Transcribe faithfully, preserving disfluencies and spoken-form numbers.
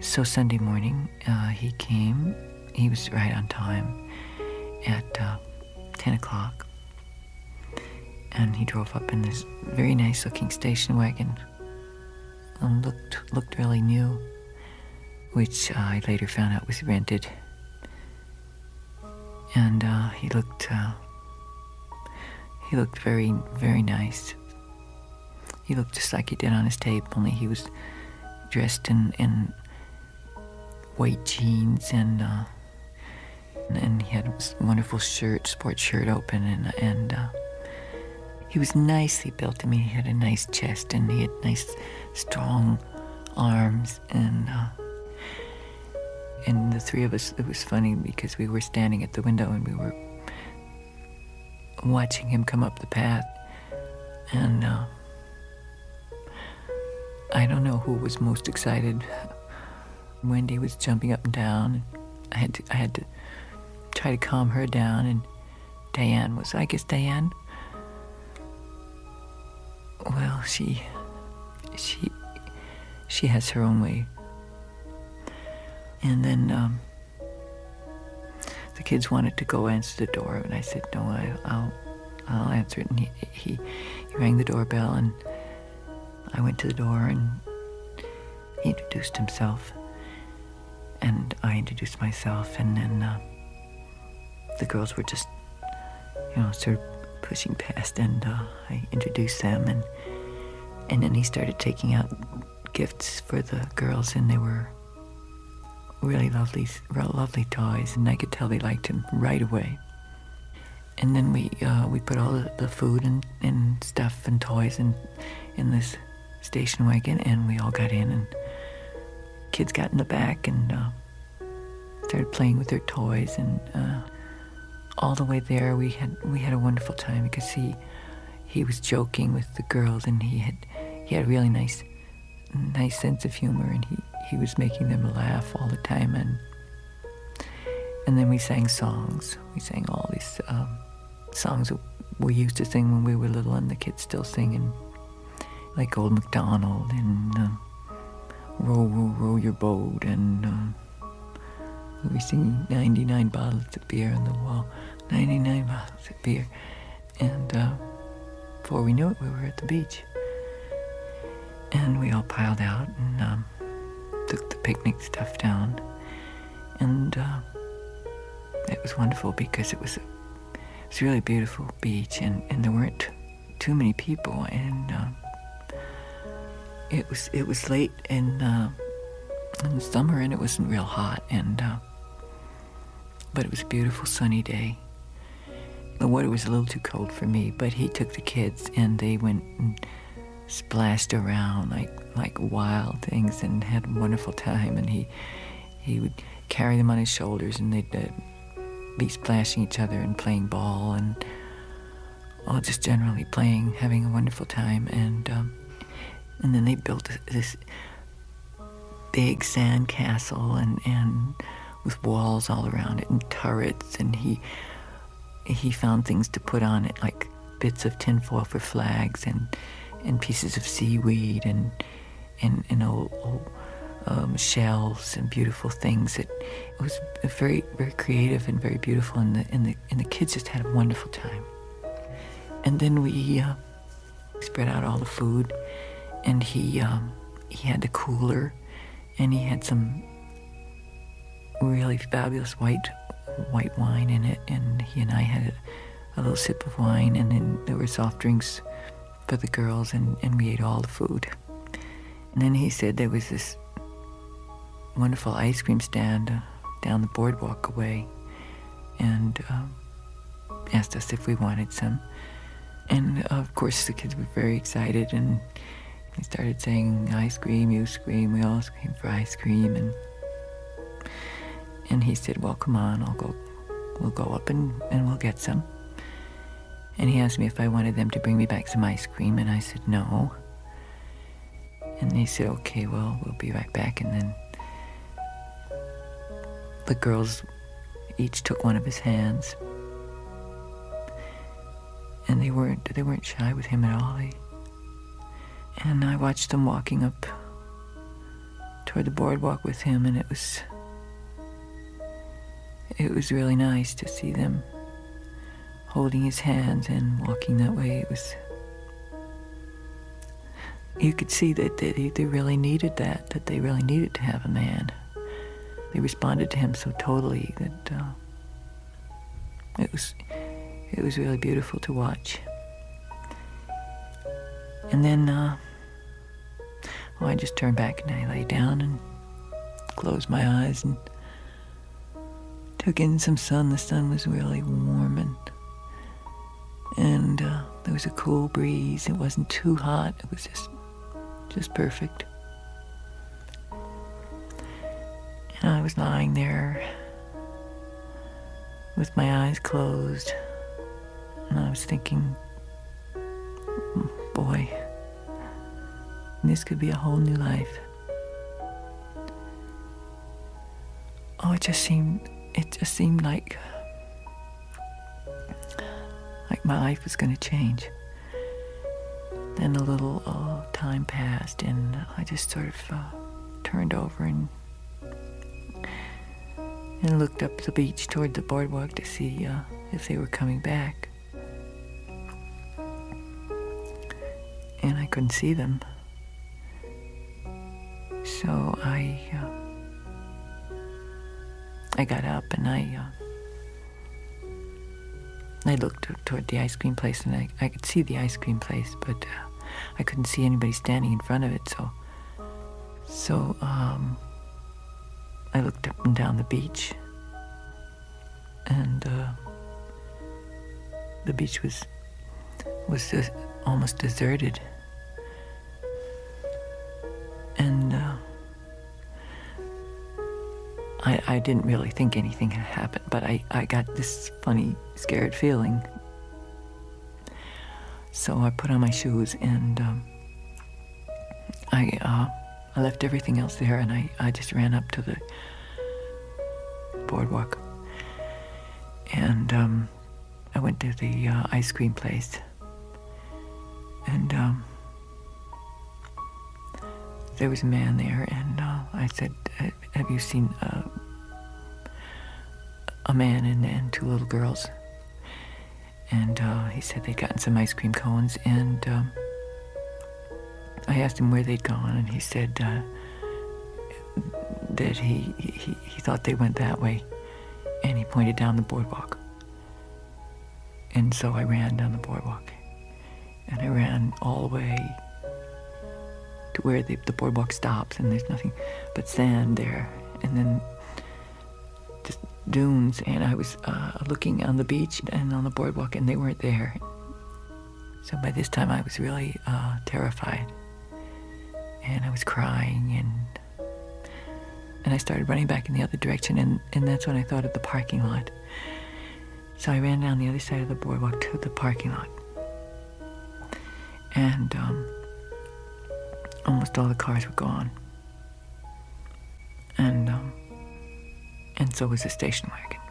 So Sunday morning, uh, he came. He was right on time at uh, ten o'clock. And he drove up in this very nice-looking station wagon. And looked looked really new, which uh, I later found out was rented. And uh, he looked uh, he looked very very nice. He looked just like he did on his tape, only he was dressed in, in white jeans and uh, and he had a wonderful shirt, sports shirt open, and and uh, he was nicely built. I mean, he had a nice chest and he had nice, strong arms, and uh, and the three of us. It was funny because we were standing at the window and we were watching him come up the path, and uh, I don't know who was most excited. Wendy was jumping up and down. I had to, I had to try to calm her down, and Diane was, I guess Diane, well, she, she, she has her own way. And then um, the kids wanted to go answer the door, and I said, no, I, I'll, I'll answer it. And he, he, he rang the doorbell, and I went to the door, and he introduced himself. And I introduced myself, and then uh, the girls were just, you know, sort of pushing past, and uh, I introduced them, and and then he started taking out gifts for the girls, and they were really lovely, real lovely toys, and I could tell they liked him right away. And then we uh, we put all the, the food and, and stuff and toys in in this station wagon, and we all got in, and kids got in the back and uh, started playing with their toys, and uh, all the way there we had we had a wonderful time because he he was joking with the girls, and he had he had a really nice nice sense of humor, and he, he was making them laugh all the time, and and then we sang songs. We sang all these um, songs that we used to sing when we were little, and the kids still singing, like Old MacDonald and uh, Row, row, row your boat, and um, we sing ninety-nine bottles of beer on the wall, ninety-nine bottles of beer. And uh, before we knew it, we were at the beach. And we all piled out and um, took the picnic stuff down. And uh, it was wonderful because it was a, it was a really beautiful beach, and, and there weren't too many people. And uh, It was it was late in uh, in the summer, and it wasn't real hot, and uh, but it was a beautiful sunny day. The water was a little too cold for me, but he took the kids, and they went and splashed around like like wild things and had a wonderful time. And he he would carry them on his shoulders, and they'd uh, be splashing each other and playing ball, and oh, just generally playing, having a wonderful time. And um, And then they built this big sand castle, and, and with walls all around it and turrets, and he he found things to put on it, like bits of tinfoil for flags, and and pieces of seaweed, and and, and old, old um, shells and beautiful things. It, it was very very creative and very beautiful, and the and the and the kids just had a wonderful time. And then we uh, spread out all the food. And he um, he had the cooler, and he had some really fabulous white white wine in it. And he and I had a, a little sip of wine, and then there were soft drinks for the girls, and, and we ate all the food. And then he said there was this wonderful ice cream stand uh, down the boardwalk away, and um, asked us if we wanted some. And uh, of course the kids were very excited, and he started saying, ice cream, you scream, we all screamed for ice cream. And and he said, well, come on, I'll go, we'll go up and, and we'll get some. And he asked me if I wanted them to bring me back some ice cream, and I said no. And he said, okay, well, we'll be right back. And then the girls each took one of his hands, and they weren't they weren't shy with him at all. They, And I watched them walking up toward the boardwalk with him, and it was it was really nice to see them holding his hands and walking that way. It was, you could see that they, they really needed that, that they really needed to have a man. They responded to him so totally that uh, it was it was really beautiful to watch. And then uh, well, I just turned back and I lay down and closed my eyes and took in some sun. The sun was really warm, and and uh, there was a cool breeze. It wasn't too hot. It was just just perfect. And I was lying there with my eyes closed, and I was thinking, boy, this could be a whole new life. Oh, it just seemed, it just seemed like, like my life was going to change. Then a little uh, time passed, and I just sort of uh, turned over and and looked up the beach toward the boardwalk to see uh, if they were coming back. And I couldn't see them. So I uh, I got up and I uh, I looked toward the ice cream place, and I, I could see the ice cream place, but uh, I couldn't see anybody standing in front of it. So so um, I looked up and down the beach, and uh, the beach was was just almost deserted. And uh, I, I didn't really think anything had happened, but I, I got this funny, scared feeling. So I put on my shoes, and um, I uh, I left everything else there, and I, I just ran up to the boardwalk. And um, I went to the uh, ice cream place. And um, there was a man there, and uh, I said, have you seen uh, a man and, and two little girls? And uh, he said they'd gotten some ice cream cones, and um, I asked him where they'd gone, and he said uh, that he, he he thought they went that way, and he pointed down the boardwalk. And so I ran down the boardwalk, and I ran all the way to where the, the boardwalk stops, and there's nothing but sand there, and then just dunes. And I was uh, looking on the beach and on the boardwalk, and they weren't there. So by this time I was really uh, terrified, and I was crying, and and I started running back in the other direction, and, and that's when I thought of the parking lot. So I ran down the other side of the boardwalk to the parking lot, and um, almost all the cars were gone, and um, and so was the station wagon.